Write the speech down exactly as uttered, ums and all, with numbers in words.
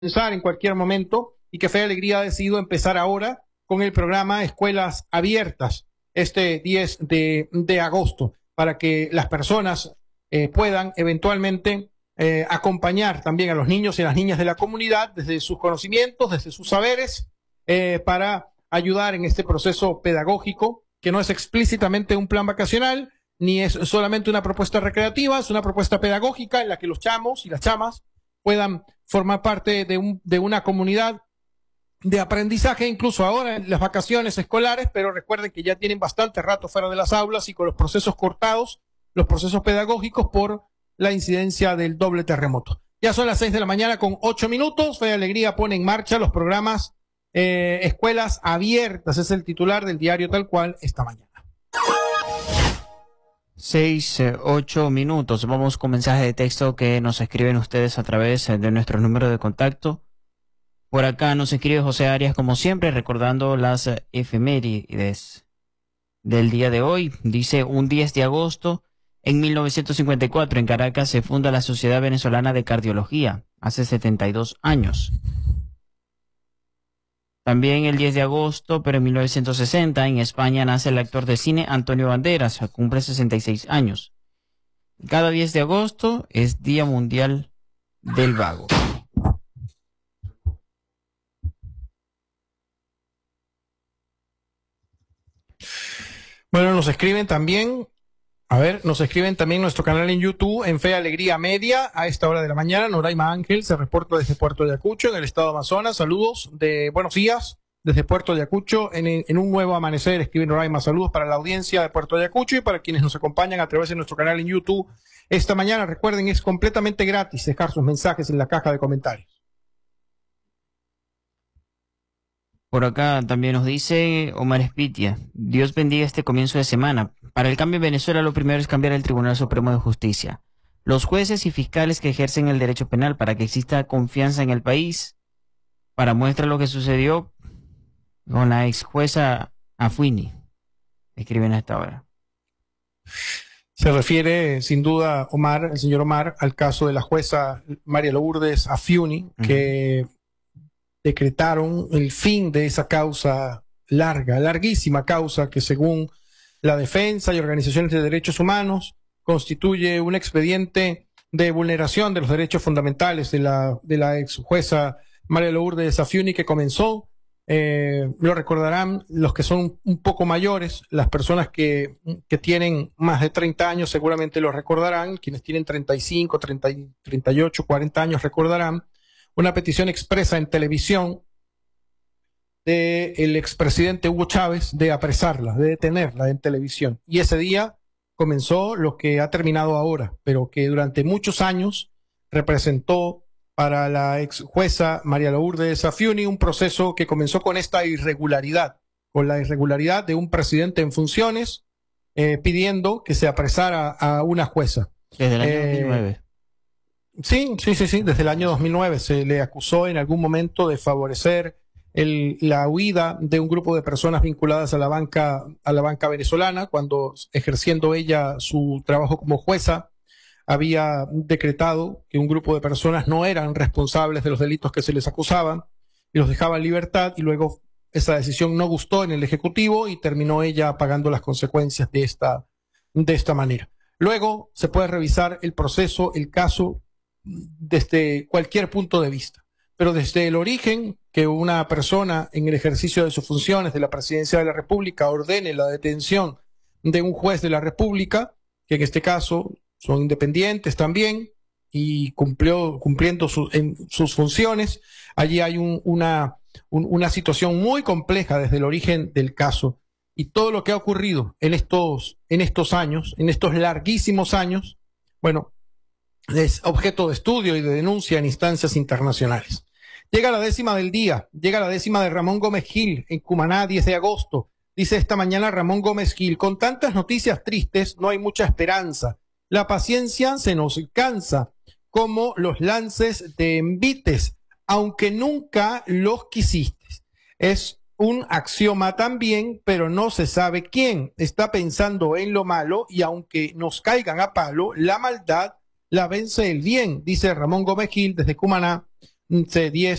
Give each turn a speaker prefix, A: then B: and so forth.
A: comenzar en cualquier momento y que Fe y Alegría ha decidido empezar ahora con el programa Escuelas Abiertas este diez de, de agosto para que las personas eh, puedan eventualmente eh, acompañar también a los niños y las niñas de la comunidad desde sus conocimientos, desde sus saberes, eh, para ayudar en este proceso pedagógico que no es explícitamente un plan vacacional ni es solamente una propuesta recreativa, es una propuesta pedagógica en la que los chamos y las chamas puedan formar parte de, un, de una comunidad de aprendizaje, incluso ahora en las vacaciones escolares, pero recuerden que ya tienen bastante rato fuera de las aulas y con los procesos cortados, los procesos pedagógicos por la incidencia del doble terremoto. Ya son las seis de la mañana con ocho minutos, Fe y Alegría pone en marcha los programas eh, Escuelas Abiertas, es el titular del diario Tal Cual esta mañana.
B: Seis, eh, ocho minutos. Vamos con mensajes de texto que nos escriben ustedes a través de nuestro número de contacto. Por acá nos escribe José Arias, como siempre, recordando las efemérides del día de hoy. Dice, un diez de agosto, en mil novecientos cincuenta y cuatro, en Caracas, se funda la Sociedad Venezolana de Cardiología, hace setenta y dos años. También el diez de agosto, pero en mil novecientos sesenta, en España nace el actor de cine Antonio Banderas, cumple sesenta y seis años. Cada diez de agosto es Día Mundial del Vago.
A: Bueno, nos escriben también, a ver, nos escriben también nuestro canal en YouTube, en Fe y Alegría Media, a esta hora de la mañana. Noraima Ángel se reporta desde Puerto Ayacucho, en el estado de Amazonas. Saludos de buenos días desde Puerto Ayacucho, en, en un nuevo amanecer. Escribe Noraima, saludos para la audiencia de Puerto Ayacucho y para quienes nos acompañan a través de nuestro canal en YouTube esta mañana. Recuerden, es completamente gratis dejar sus mensajes en la caja de comentarios.
B: Por acá también nos dice Omar Espitia, Dios bendiga este comienzo de semana. Para el cambio en Venezuela lo primero es cambiar el Tribunal Supremo de Justicia. Los jueces y fiscales que ejercen el derecho penal para que exista confianza en el país. Para muestra lo que sucedió con la ex jueza Afuini. Escriben a esta hora.
A: Se refiere sin duda, Omar, el señor Omar, al caso de la jueza María Lourdes Afiuni, uh-huh. que decretaron el fin de esa causa larga, larguísima causa que según la defensa y organizaciones de derechos humanos constituye un expediente de vulneración de los derechos fundamentales de la, de la ex jueza María Lourdes Afiuni que comenzó, eh, lo recordarán los que son un poco mayores, las personas que, que tienen más de treinta años seguramente lo recordarán, quienes tienen treinta y cinco, treinta, treinta y ocho, cuarenta años recordarán una petición expresa en televisión del expresidente Hugo Chávez de apresarla, de detenerla en televisión. Y ese día comenzó lo que ha terminado ahora, pero que durante muchos años representó para la ex jueza María Lourdes Afiuni un proceso que comenzó con esta irregularidad, con la irregularidad de un presidente en funciones eh, pidiendo que se apresara a una jueza.
B: Desde el año
A: eh,
B: dos mil nueve.
A: Sí, sí, sí, sí, desde el año dos mil nueve se le acusó en algún momento de favorecer el, la huida de un grupo de personas vinculadas a la banca, a la banca venezolana, cuando ejerciendo ella su trabajo como jueza, había decretado que un grupo de personas no eran responsables de los delitos que se les acusaban y los dejaba en libertad, y luego esa decisión no gustó en el Ejecutivo y terminó ella pagando las consecuencias de esta, de esta manera. Luego se puede revisar el proceso, el caso, desde cualquier punto de vista, pero desde el origen que una persona en el ejercicio de sus funciones de la presidencia de la República ordene la detención de un juez de la República, que en este caso son independientes también y cumplió, cumpliendo su, en sus funciones, allí hay un, una, un, una situación muy compleja desde el origen del caso, y todo lo que ha ocurrido en estos, en estos años, en estos larguísimos años, bueno, es objeto de estudio y de denuncia en instancias internacionales. Llega la décima del día, llega la décima de Ramón Gómez Gil en Cumaná, diez de agosto. Dice esta mañana Ramón Gómez Gil, con tantas noticias tristes no hay mucha esperanza. La paciencia se nos cansa, como los lances de envites, aunque nunca los quisiste. Es un axioma también, pero no se sabe quién está pensando en lo malo, y aunque nos caigan a palo, la maldad la vence el bien, dice Ramón Gómez Gil desde Cumaná, diez